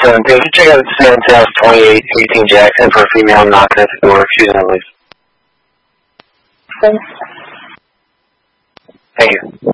Could you check out Sam's House 2818 Jackson for a female knocking at the door, refusing to leave? Thanks. Thank you.